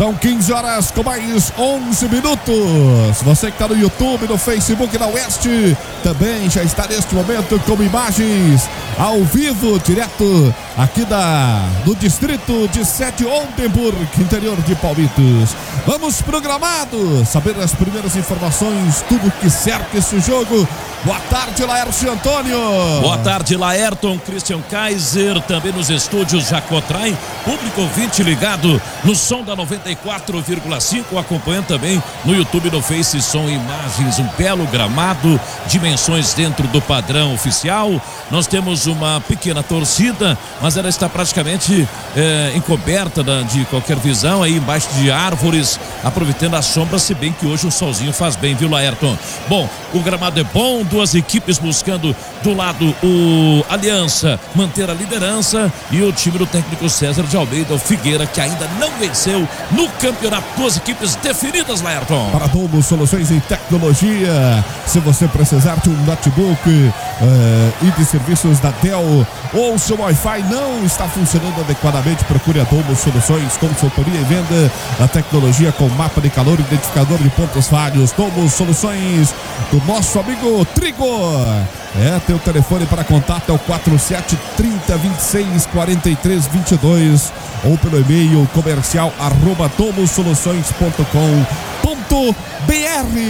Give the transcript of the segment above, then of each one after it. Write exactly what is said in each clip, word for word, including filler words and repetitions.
São quinze horas com mais onze minutos. Você que está no YouTube, no Facebook, na Oeste, também já está neste momento com imagens ao vivo, direto aqui da, do distrito de Sete Oldenburg, interior de Palmitos. Vamos pro gramado, saber as primeiras informações, tudo que cerca esse jogo. Boa tarde, Laércio Antônio. Boa tarde, Laerton, Christian Kaiser, também nos estúdios Jacotrai, público ouvinte ligado no som da noventa e quatro vírgula cinco, acompanhando também no YouTube, no Face, som e imagens, um belo gramado, dimensões dentro do padrão oficial. Nós temos uma pequena torcida, mas ela está praticamente é, encoberta da, de qualquer visão, aí embaixo de árvores, aproveitando a sombra, se bem que hoje o solzinho faz bem, viu, Laerton? Bom, o gramado é bom, duas equipes buscando do lado o Aliança manter a liderança e o time do técnico César de Almeida, o Figueira, que ainda não venceu no campeonato. Duas equipes definidas, Laerton. Para Domo Soluções em Tecnologia, se você precisar de um notebook uh, e de serviços da Dell ou seu Wi-Fi não está funcionando adequadamente, procure a Domo Soluções, consultoria e venda da tecnologia com mapa de calor, identificador de pontos falhos. Domo Soluções do nosso amigo Trigo. É, teu telefone para contato é o quatro sete três zero, vinte e seis, quarenta e três, vinte e dois ou pelo e-mail comercial arroba domosoluções ponto com ponto br.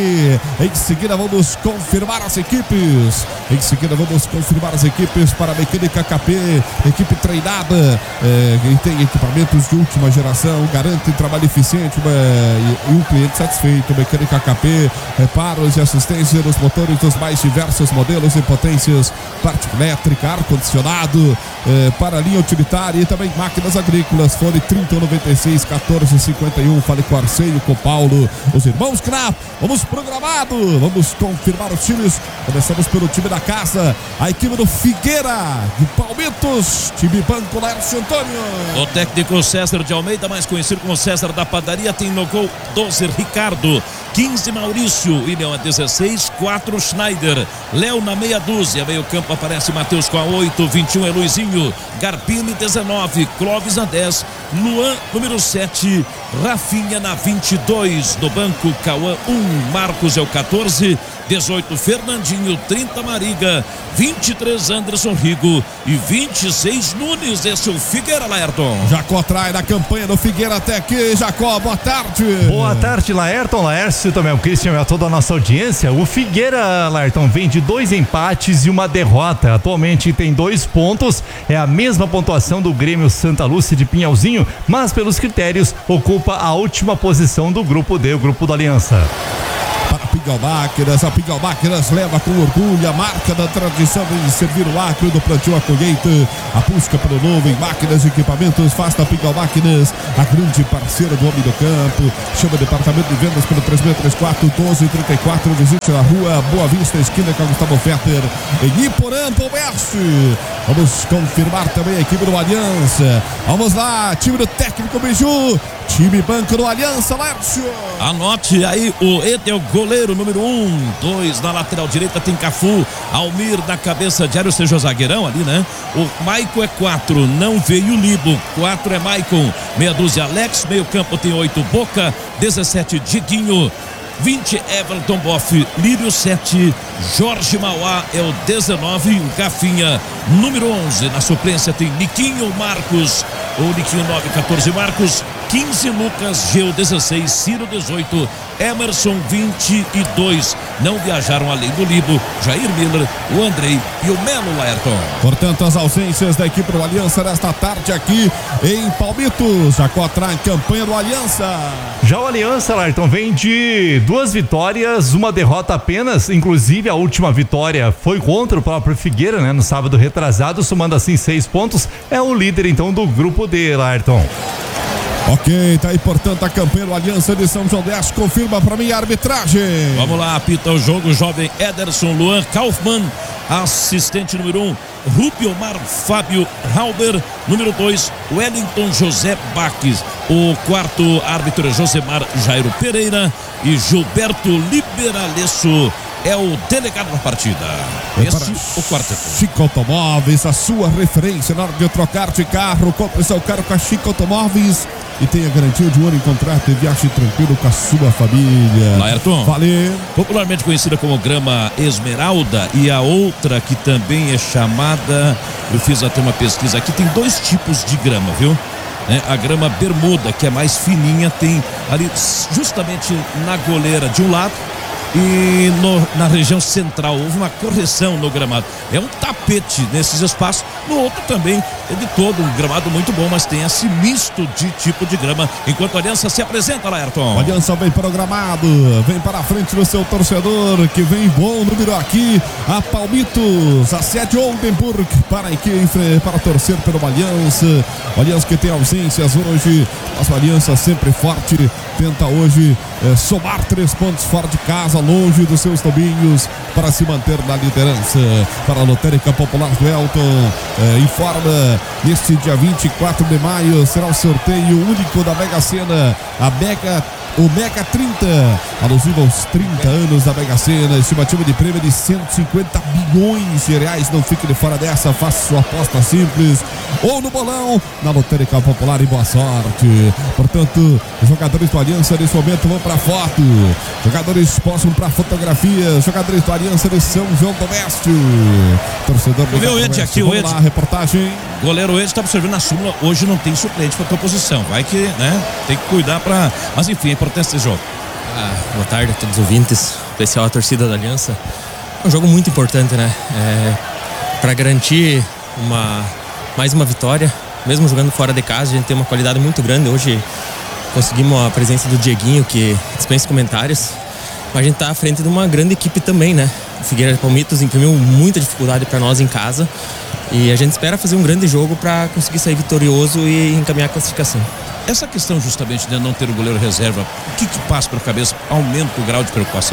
Em seguida vamos confirmar as equipes. Em seguida vamos confirmar as equipes para a Mecânica K P, equipe treinada, é, que tem equipamentos de última geração, garante trabalho eficiente é, e, e um cliente satisfeito. Mecânica K P, reparos e assistência nos motores dos mais diversos modelos e potências, parte elétrica, ar-condicionado, é, para a linha utilitária e também máquinas agrícolas. Fone trinta, noventa e seis, quatorze, cinquenta e um. Fale com Arceio, com Paulo, os irmãos Knapp. Vamos programado, vamos confirmar os times. Começamos pelo time da casa, a equipe do Figueira de Palmitos, time banco Laércio Antônio. O técnico César de Almeida, mais conhecido como César da Padaria, tem no gol doze Ricardo, quinze Maurício, William a dezesseis, quatro Schneider, Léo na meia dúzia, meio campo aparece Matheus com a oito, vinte e um é Luizinho, Garpini dezenove, Clóvis na dez, Luan número sete, Rafinha na vinte e dois, do banco Cauã um, Marcos é o quatorze, dezoito Fernandinho, trinta Mariga, vinte e três Anderson Rigo e vinte e seis Nunes. Esse é o Figueira, Laerton. Jacó trai na campanha do Figueira até aqui. Jacó, boa tarde. Boa tarde, Laerton, Laércio, também o Christian e a toda a nossa audiência. O Figueira, Laerton, vem de dois empates e uma derrota. Atualmente tem dois pontos, é a mesma pontuação do Grêmio Santa Lúcia de Pinhalzinho, mas pelos critérios ocupa a última posição do grupo D, o grupo da Aliança. Para Pingal Máquinas, a Pingal Máquinas leva com orgulho a marca da tradição em servir o acre do plantio à colheita. A busca pelo novo em máquinas e equipamentos faz da Pingal Máquinas a grande parceira do homem do campo. Chama o departamento de vendas pelo três seis três quatro, doze trinta e quatro. Visite na rua Boa Vista, esquina com Gustavo Fetter, em Iporã, Oeste. Vamos confirmar também a equipe do Aliança. Vamos lá, time do técnico Biju, time banco do Aliança, Laércio. Anote aí, o Edel, goleiro número um, dois na lateral direita tem Cafu, Almir na cabeça de área, ou seja, o zagueirão ali, né? O Maicon é quatro, não veio o Libo, quatro é Maicon, meia dúzia Alex, meio campo tem oito Boca, dezessete Diguinho, vinte Everton Boff, Lírio sete, Jorge Mauá é o dezenove, o Gafinha número onze, na suplência tem Niquinho Marcos, o Niquinho nove, quatorze Marcos, quinze Lucas, Geu dezesseis, Ciro dezoito, Emerson vinte e dois. Não viajaram além do Libo, Jair Miller, o Andrei e o Melo, Laerton. Portanto, as ausências da equipe do Aliança nesta tarde aqui em Palmitos. Jacó trai campanha do Aliança. Já o Aliança, Laerton, vem de duas vitórias, uma derrota apenas. Inclusive a última vitória foi contra o próprio Figueira, né, no sábado retrasado, somando assim seis pontos. É o líder então do grupo D, Laerton. Ok, tá aí, portanto, a campanha do Aliança de São João dez. Confirma pra mim a arbitragem. Vamos lá, apita o jogo, jovem Ederson Luan Kaufmann, assistente número um, Rubiomar Fábio Halber, número dois, Wellington José Baques, o quarto árbitro é Josemar Jairo Pereira e Gilberto Liberalesso é o delegado da partida. É Esse o quarteto. Chico Automóveis, a sua referência na hora de trocar de carro. Compre seu carro com a Chico Automóveis. e tenha garantia de um ano em contrato e viaje tranquilo com a sua família. Laerton, Valeu. Popularmente conhecida como grama esmeralda, e a outra que também é chamada, eu fiz até uma pesquisa aqui, tem dois tipos de grama, viu? É, a grama bermuda, que é mais fininha, tem ali justamente na goleira de um lado e no, na região central houve uma correção no gramado. É um tapete nesses espaços. No outro também é de todo um gramado muito bom, mas tem esse misto de tipo de grama. Enquanto a Aliança se apresenta, Laerton. A Aliança vem programado, vem para a frente do seu torcedor, que vem bom número aqui, a Palmitos, a sede Oldenburg, para a equipe, para torcer pela Aliança. A Aliança que tem ausências hoje, mas a Aliança sempre forte, tenta hoje é, somar três pontos fora de casa, longe dos seus tombinhos, para se manter na liderança. Para a Lotérica Popular do Elton, é, informa, neste dia vinte e quatro de maio será o sorteio único da Mega Sena, a Mega o Mega trinta, alusivo aos trinta anos da Mega Sena, estimativa de prêmio de cento e cinquenta bilhões de reais. Não fique de fora dessa, faça sua aposta simples ou no bolão na Lotérica Popular e boa sorte. Portanto, os jogadores do Aliança nesse momento vão para foto, jogadores possam para fotografia, jogadores do Aliança de São João do Oeste. Torcedor do Meu Ed aqui, o Ed. Lá, reportagem. Goleiro Ed está observando na súmula, hoje não tem suplente para tua posição, vai que, né, tem que cuidar para, mas enfim, é importante esse jogo. Ah, boa tarde a todos os ouvintes, especial a torcida da Aliança. É um jogo muito importante, né? É, para garantir uma, mais uma vitória, mesmo jogando fora de casa, a gente tem uma qualidade muito grande. Hoje conseguimos a presença do Dieguinho, que dispensa comentários, mas a gente está à frente de uma grande equipe também, né? O Figueira de Palmitos imprimiu muita dificuldade para nós em casa e a gente espera fazer um grande jogo para conseguir sair vitorioso e encaminhar a classificação. Essa questão justamente de não ter o goleiro reserva, o que que passa pela cabeça? Aumenta o grau de preocupação?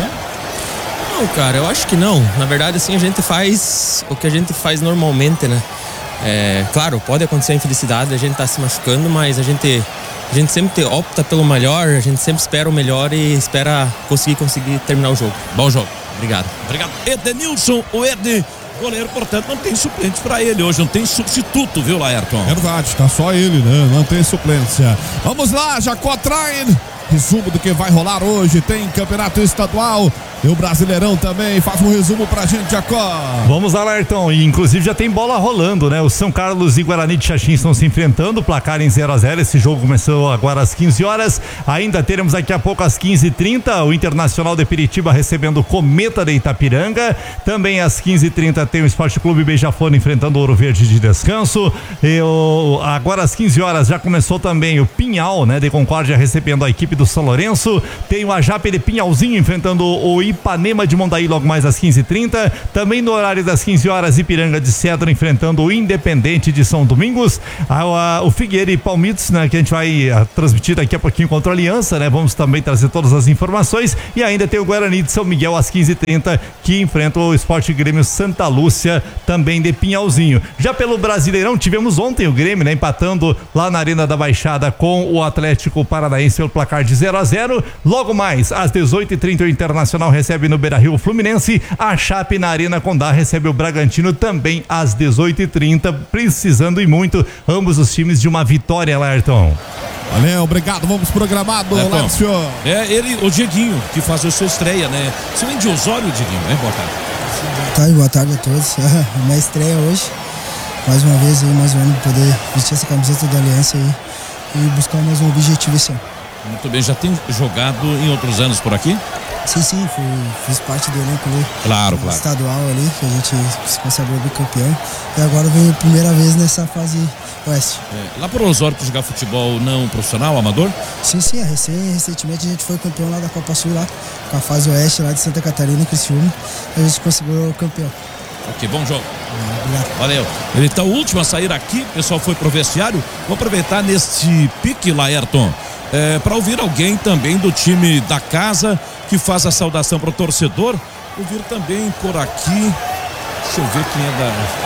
Não, cara, eu acho que não. Na verdade, assim, a gente faz o que a gente faz normalmente, né? É, claro, pode acontecer a infelicidade, a gente tá se machucando, mas a gente, a gente sempre opta pelo melhor, a gente sempre espera o melhor e espera conseguir, conseguir terminar o jogo. Bom jogo. Obrigado. Obrigado. Edenilson, o Ed, goleiro, portanto, não tem suplente para ele hoje, não tem substituto, viu, Laerton? Verdade, tá só ele, né? Não tem suplência. Vamos lá, Jacotrain. Resumo do que vai rolar hoje. Tem campeonato estadual e o Brasileirão também. Faz um resumo pra gente, Jacó. Vamos lá, Laerton. E inclusive já tem bola rolando, né? O São Carlos e Guarani de Xaxim estão se enfrentando. Placar em zero a zero. Esse jogo começou agora às quinze horas. Ainda teremos daqui a pouco às quinze e trinta o Internacional de Piritiba recebendo o Cometa de Itapiranga. Também às quinze e trinta tem o Esporte Clube Beija-Flor enfrentando o Ouro Verde de Descanso. E o... Agora às quinze horas já começou também o Pinhal, né? De Concórdia recebendo a equipe do São Lourenço. Tem o Ajape de Pinhalzinho enfrentando o Ipanema de Mondaí logo mais às quinze e trinta. Também no horário das quinze horas, Ipiranga de Cedro enfrentando o Independente de São Domingos. A, a, o Figueira e Palmitos, né, que a gente vai a, transmitir daqui a pouquinho contra a Aliança, né? Vamos também trazer todas as informações. E ainda tem o Guarani de São Miguel às quinze e trinta, que enfrenta o Esporte Grêmio Santa Lúcia, também de Pinhalzinho. Já pelo Brasileirão, tivemos ontem o Grêmio, né, empatando lá na Arena da Baixada com o Atlético Paranaense pelo placar de zero a zero. Logo mais às dezoito e trinta o Internacional recebe no Beira-Rio o Fluminense. A Chape na Arena Condá recebe o Bragantino também às dezoito e trinta, precisando e muito ambos os times de uma vitória, Laerton. Valeu, obrigado, vamos programado, Lárcio. É ele, o Dieguinho, que faz a sua estreia, né? Você vem de Osório, Dieguinho, né? Boa tarde. Boa tarde, boa tarde a todos. A minha estreia hoje, mais uma vez aí, mais um ano, poder vestir essa camiseta da Aliança aí e buscar mais um objetivo esse ano. Muito bem, já tem jogado em outros anos por aqui? Sim, sim, fui, fiz parte do elenco ali. Claro, claro. Estadual ali, que a gente se consagrou bicampeão. E agora vem a primeira vez nessa fase oeste. É, lá por Osório, para jogar futebol não profissional, amador? Sim, sim, recém, recentemente a gente foi campeão lá da Copa Sul, lá, com a fase oeste lá de Santa Catarina, Criciúma. A gente conseguiu o campeão. Ok, bom jogo. É, obrigado. Valeu. Ele está o último a sair aqui, o pessoal foi pro vestiário. Vou aproveitar neste pique, Laerton, é, para ouvir alguém também do time da casa que faz a saudação para o torcedor. Ouvir também por aqui, deixa eu ver quem é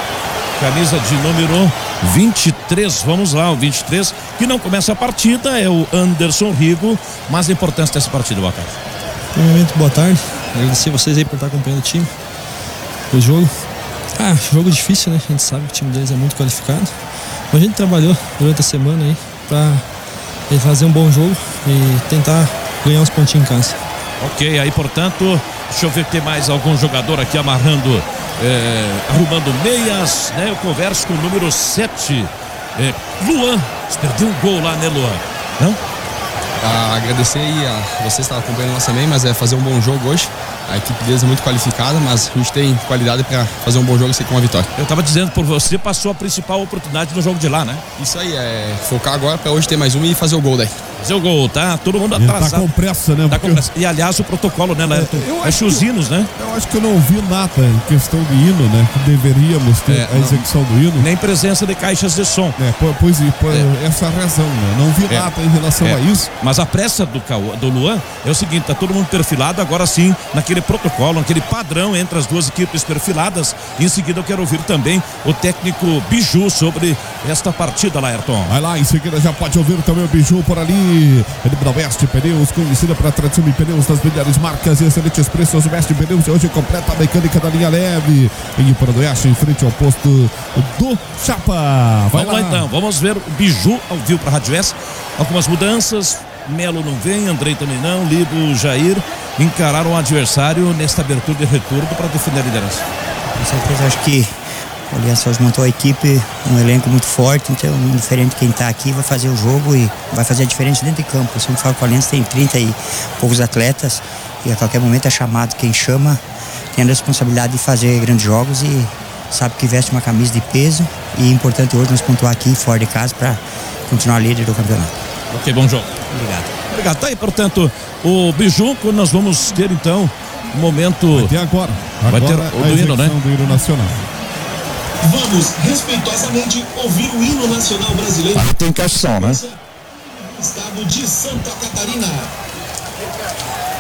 da camisa de número vinte e três, vamos lá, o vinte e três, que não começa a partida, é o Anderson Rigo, mas a importância dessa partida, boa tarde. Primeiramente, boa tarde, agradecer vocês aí por estar acompanhando o time, o jogo. Ah, jogo difícil, né? A gente sabe que o time deles é muito qualificado. Mas a gente trabalhou durante a semana aí para e fazer um bom jogo e tentar ganhar uns pontinhos em casa. Ok, aí portanto, deixa eu ver que tem mais algum jogador aqui amarrando, é, arrumando meias, né? Eu converso com o número sete, é, Luan. Você perdeu um gol lá, né, Luan? Não? A agradecer aí a vocês que estavam acompanhando nós também, mas é fazer um bom jogo hoje. A equipe deles é muito qualificada, mas a gente tem qualidade para fazer um bom jogo e ser com uma vitória. Eu estava dizendo por você, passou a principal oportunidade no jogo de lá, né? Isso aí, é focar agora para hoje ter mais um e fazer o gol daí. Fazer o gol, tá? Todo mundo Ele atrasado. tá com pressa, né? Tá Porque com pressa. E aliás, o protocolo, né, Laerton? eu É acho chuzinos, né? Eu acho que eu não vi nada em questão de hino, né? Que deveríamos ter É, a não. execução do hino. Nem presença de caixas de som. É, po- pois é, po- essa é a razão, né? Não vi É. nada em relação É. a isso. Mas a pressa do, Cauã- do Luan é o seguinte, tá todo mundo perfilado, agora sim, naquele protocolo, naquele padrão entre as duas equipes perfiladas. Em seguida eu quero ouvir também o técnico Biju sobre esta partida, Laerton. Vai lá, em seguida já pode ouvir também o Biju por ali. Ele da Oeste Pneus, conhecida para tradição em pneus das melhores marcas e excelentes preços. Oeste Pneus hoje completa a mecânica da linha leve. Em Para do Oeste, em frente ao posto do Chapa. Vai Vamos lá. lá então, vamos ver o Biju ao vivo para a Rádio S. Algumas mudanças. Melo não vem, Andrei também não, Lido, Jair encararam o adversário nesta abertura de retorno para defender a liderança. Com certeza, acho que o Aliança hoje montou a equipe, um elenco muito forte, então diferente quem está aqui vai fazer o jogo e vai fazer a diferença dentro de campo. Eu sempre falo que o Aliança tem trinta e poucos atletas e a qualquer momento é chamado. Quem chama tem a responsabilidade de fazer grandes jogos e sabe que veste uma camisa de peso e é importante hoje nós pontuar aqui fora de casa para continuar líder do campeonato. Ok, bom jogo. Obrigado. Obrigado. Tá aí, portanto, o Biju, quando nós vamos ter então um momento. Vai ter agora. Vai ter Agora o a do hino, né? execução do hino nacional. Vamos respeitosamente ouvir o hino nacional brasileiro. Aí tem caixão, né? Estado de Santa Catarina.